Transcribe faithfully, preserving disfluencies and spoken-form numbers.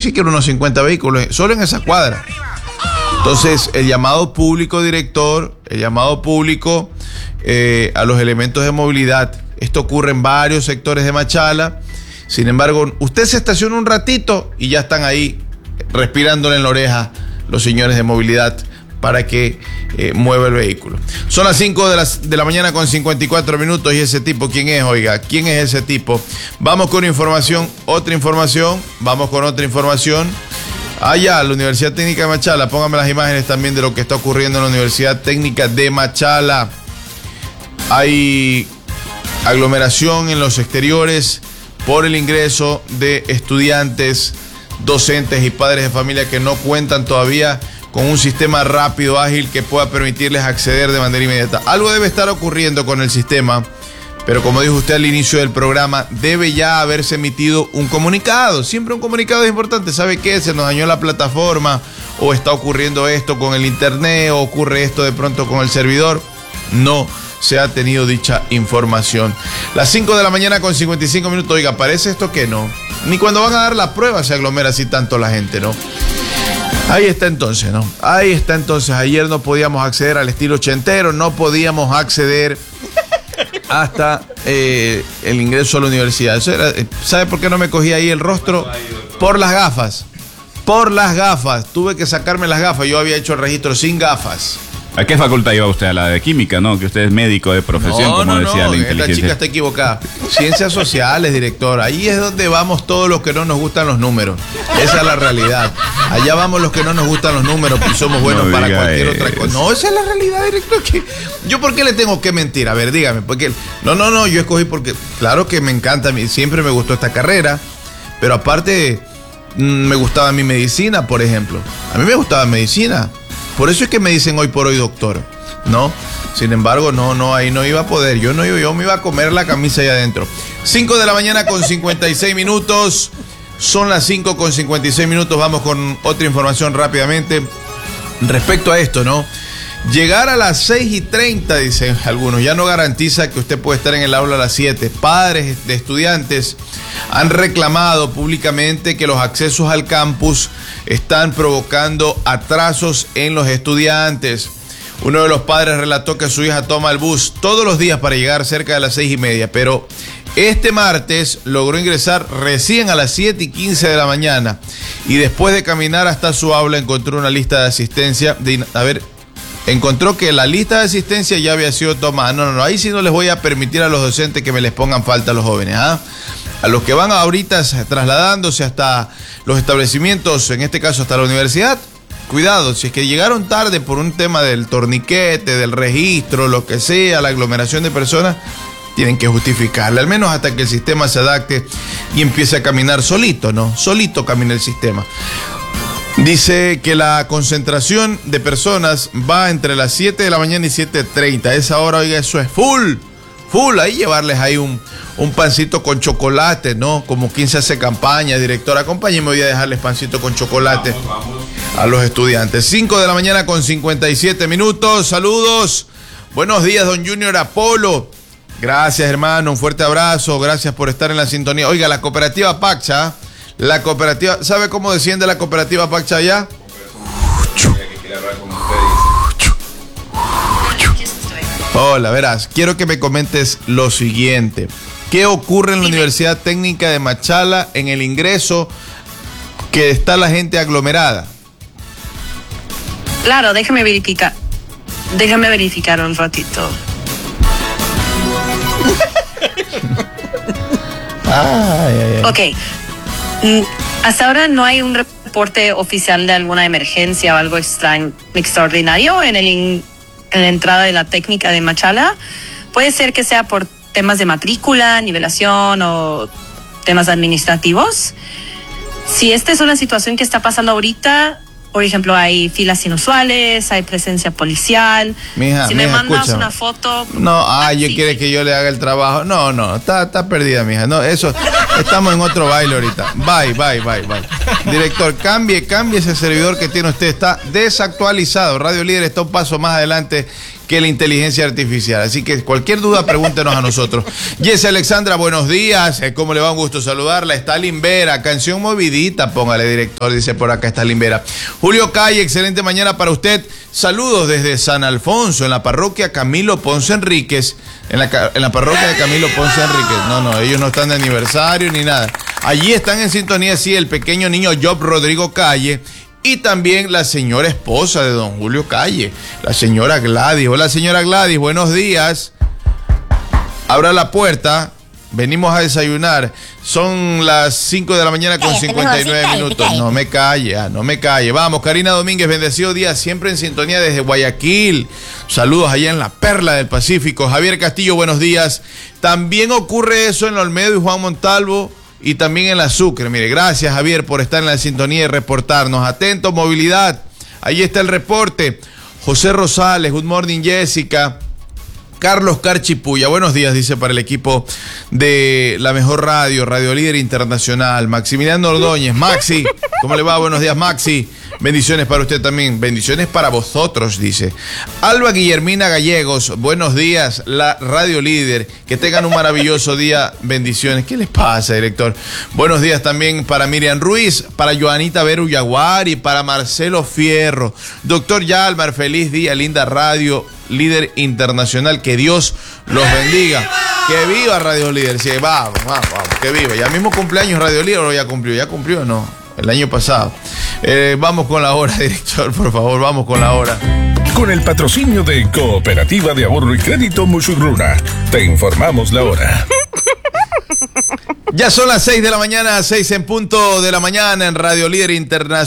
siquiera unos cincuenta vehículos, solo en esa cuadra. Entonces, el llamado público, director, el llamado público eh, a los elementos de movilidad. Esto ocurre en varios sectores de Machala. Sin embargo, usted se estaciona un ratito y ya están ahí respirándole en la oreja los señores de movilidad para que eh, mueva el vehículo. Son las cinco de la, de la mañana con cincuenta y cuatro minutos. ¿Y ese tipo quién es? Oiga, ¿quién es ese tipo? Vamos con información, otra información, vamos con otra información. Allá, la Universidad Técnica de Machala, póngame las imágenes también de lo que está ocurriendo en la Universidad Técnica de Machala. Hay aglomeración en los exteriores por el ingreso de estudiantes, docentes y padres de familia que no cuentan todavía con un sistema rápido, ágil, que pueda permitirles acceder de manera inmediata. Algo debe estar ocurriendo con el sistema, pero como dijo usted al inicio del programa, debe ya haberse emitido un comunicado. Siempre un comunicado es importante. ¿Sabe qué? Se nos dañó la plataforma, o está ocurriendo esto con el internet, o ocurre esto de pronto con el servidor. No se ha tenido dicha información. Las cinco de la mañana con cincuenta y cinco minutos. Oiga, parece esto que no. Ni cuando van a dar la prueba se aglomera así tanto la gente, ¿no? Ahí está entonces, ¿no? Ahí está entonces. Ayer no podíamos acceder al estilo ochentero, no podíamos acceder hasta eh, el ingreso a la universidad. Eso era, ¿sabe por qué no me cogí ahí el rostro? Por las gafas. Por las gafas. Tuve que sacarme las gafas. Yo había hecho el registro sin gafas. ¿A qué facultad iba usted? A la de química, ¿no? Que usted es médico de profesión, no, como no, decía no, la inteligencia. Esta chica está equivocada. Ciencias sociales, director. Ahí es donde vamos todos los que no nos gustan los números. Esa es la realidad. Allá vamos los que no nos gustan los números y somos buenos no para cualquier eso. otra cosa. No, esa es la realidad, director. ¿Qué? ¿Yo por qué le tengo que mentir? A ver, dígame. Porque no, no, no, yo escogí porque, claro que me encanta, siempre me gustó esta carrera, pero aparte me gustaba mi medicina, por ejemplo. A mí me gustaba medicina. Por eso es que me dicen hoy por hoy doctor, ¿no? Sin embargo, no, no, ahí no iba a poder. Yo no iba, yo me iba a comer la camisa ahí adentro. cinco de la mañana con cincuenta y seis minutos. Son las cinco con cincuenta y seis minutos. Vamos con otra información rápidamente. Respecto a esto, ¿no? Llegar a las seis y treinta, dicen algunos, ya no garantiza que usted puede estar en el aula a las siete. Padres de estudiantes han reclamado públicamente que los accesos al campus están provocando atrasos en los estudiantes. Uno de los padres relató que su hija toma el bus todos los días para llegar cerca de las seis y media, pero este martes logró ingresar recién a las siete y quince de la mañana y después de caminar hasta su aula encontró una lista de asistencia. De, a ver, encontró que la lista de asistencia ya había sido tomada. No, no, no, ahí sí no les voy a permitir a los docentes que me les pongan falta a los jóvenes, ¿ah? A los que van ahorita trasladándose hasta los establecimientos, en este caso hasta la universidad, cuidado, si es que llegaron tarde por un tema del torniquete, del registro, lo que sea, la aglomeración de personas, tienen que justificarle, al menos hasta que el sistema se adapte y empiece a caminar solito, ¿no? Solito camina el sistema. Dice que la concentración de personas va entre las siete de la mañana y siete treinta. A esa hora, oiga, eso es full, full. Ahí llevarles ahí un, un pancito con chocolate, ¿no? Como quien se hace campaña, director, acompáñeme, voy a dejarles pancito con chocolate vamos, vamos. a los estudiantes. cinco de la mañana con cincuenta y siete minutos. Saludos. Buenos días, don Junior Apolo. Gracias, hermano. Un fuerte abrazo. Gracias por estar en la sintonía. Oiga, la cooperativa Pacha, la cooperativa, ¿sabe cómo desciende la cooperativa Pacha allá? Hola, verás, quiero que me comentes lo siguiente. ¿Qué ocurre en la Universidad Técnica de Machala en el ingreso que está la gente aglomerada? Claro, déjame verificar. Déjame verificar un ratito. ay, ay, ay. Ok. Mm, hasta ahora no hay un reporte oficial de alguna emergencia o algo extraño, extraordinario en, el in, en la entrada de la técnica de Machala. Puede ser que sea por temas de matrícula, nivelación o temas administrativos. Si esta es una situación que está pasando ahorita, por ejemplo, hay filas inusuales, hay presencia policial. Mija, si mija, me mandas escúchame. una foto... No, ah, yo sí, quiere sí. que yo le haga el trabajo. No, no, está, está perdida, mija. No, eso, estamos en otro baile ahorita. Bye, bye, bye, bye. Director, cambie, cambie ese servidor que tiene usted. Está desactualizado. Radio Líder está un paso más adelante que la inteligencia artificial. Así que cualquier duda, pregúntenos a nosotros. Jessy Alexandra, buenos días. ¿Cómo le va? Un gusto saludarla. Stalin Vera, canción movidita, póngale, director, dice por acá Stalin Vera. Julio Calle, excelente mañana para usted. Saludos desde San Alfonso, en la parroquia Camilo Ponce Enríquez. En la, en la parroquia de Camilo Ponce Enríquez. No, no, ellos no están de aniversario ni nada. Allí están en sintonía, sí, el pequeño niño Job Rodrigo Calle y también la señora esposa de don Julio Calle, la señora Gladys. Hola, señora Gladys, buenos días. Abra la puerta. Venimos a desayunar. Son las cinco de la mañana con cincuenta y nueve minutos. No me calle, ah, no me calle. Vamos, Karina Domínguez, bendecido día, siempre en sintonía desde Guayaquil. Saludos allá en la Perla del Pacífico. Javier Castillo, buenos días. También ocurre eso en Olmedo y Juan Montalvo y también en la Sucre. Mire, gracias, Javier, por estar en la sintonía y reportarnos. Atentos, movilidad. Ahí está el reporte. José Rosales, good morning, Jessica. Carlos Carchipuya, buenos días, dice para el equipo de la mejor radio, Radio Líder Internacional. Maximiliano Ordóñez, Maxi, ¿cómo le va? Buenos días, Maxi. Bendiciones para usted también, bendiciones para vosotros, dice. Alba Guillermina Gallegos, buenos días, la Radio Líder. Que tengan un maravilloso día, bendiciones. ¿Qué les pasa, director? Buenos días también para Miriam Ruiz, para Joanita Veru Yaguari, para Marcelo Fierro. Doctor Yalmar, feliz día, linda Radio Líder Internacional, que Dios los bendiga. Que viva Radio Líder, sí, vamos, vamos, vamos, que viva. Ya mismo cumpleaños Radio Líder, o ya cumplió, ya cumplió, no, el año pasado. Eh, vamos con la hora, director, por favor, vamos con la hora. Con el patrocinio de Cooperativa de Ahorro y Crédito Musurruna, te informamos la hora. Ya son las seis de la mañana, seis en punto de la mañana en Radio Líder Internacional.